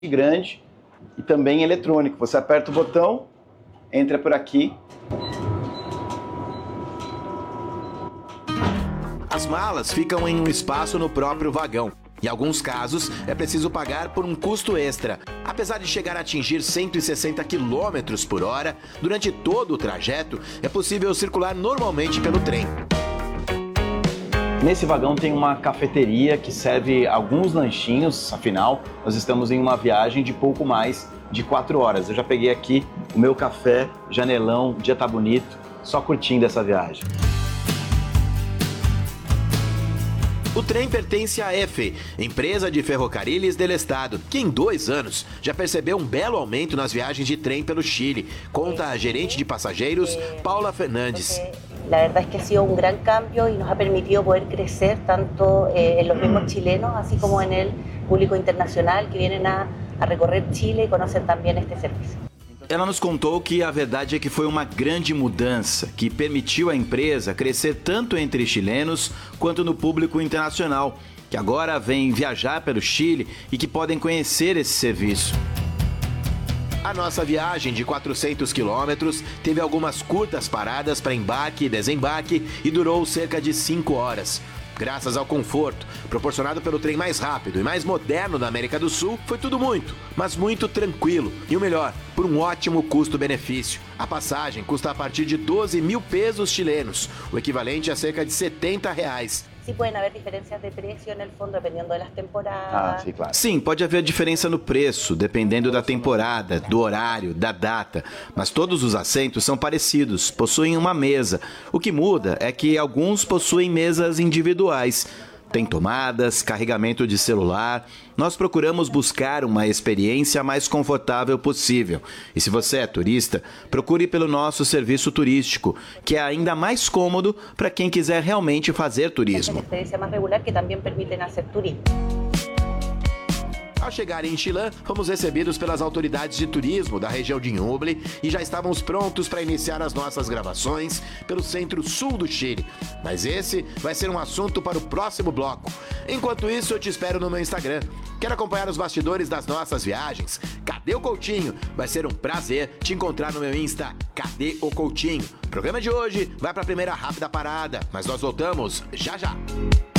grande e também eletrônico. Você aperta o botão, entra por aqui. As malas ficam em um espaço no próprio vagão. Em alguns casos, é preciso pagar por um custo extra. Apesar de chegar a atingir 160 km por hora, durante todo o trajeto, é possível circular normalmente pelo trem. Nesse vagão tem uma cafeteria que serve alguns lanchinhos, afinal, nós estamos em uma viagem de pouco mais de 4 horas. Eu já peguei aqui o meu café, janelão, o dia tá bonito, só curtindo essa viagem. O trem pertence à EFE, Empresa de Ferrocarriles del Estado, que em 2 anos já percebeu um belo aumento nas viagens de trem pelo Chile, conta a gerente de passageiros, Paula Fernandes. La verdad es que ha sido un gran cambio y nos ha permitido poder crecer tanto en los mismos chilenos, así como en el público internacional que vienen a recorrer Chile y conocen también este servicio. Ela nos contou que a verdade é que foi uma grande mudança que permitiu à empresa crescer tanto entre chilenos quanto no público internacional, que agora vem viajar pelo Chile e que podem conhecer esse serviço. A nossa viagem de 400 quilômetros teve algumas curtas paradas para embarque e desembarque e durou cerca de 5 horas. Graças ao conforto proporcionado pelo trem mais rápido e mais moderno da América do Sul, foi tudo muito, mas muito tranquilo. E o melhor, por um ótimo custo-benefício. A passagem custa a partir de 12 mil pesos chilenos, o equivalente a cerca de R$70. Sí pueden haber diferencias de precio en el fondo dependiendo de las temporadas. Sim, claro. Sim, pode haver diferença no preço, dependendo da temporada, do horário, da data. Mas todos os assentos são parecidos, possuem uma mesa. O que muda é que alguns possuem mesas individuais. Tem tomadas, carregamento de celular. Nós procuramos buscar uma experiência mais confortável possível. E se você é turista, procure pelo nosso serviço turístico, que é ainda mais cômodo para quem quiser realmente fazer turismo. Uma experiência mais regular que também permite fazer turismo. Ao chegar em Chilã, fomos recebidos pelas autoridades de turismo da região de Ñuble e já estávamos prontos para iniciar as nossas gravações pelo centro-sul do Chile. Mas esse vai ser um assunto para o próximo bloco. Enquanto isso, eu te espero no meu Instagram. Quer acompanhar os bastidores das nossas viagens? Cadê o Coutinho? Vai ser um prazer te encontrar no meu Insta, Cadê o Coutinho? O programa de hoje vai para a primeira rápida parada, mas nós voltamos já já.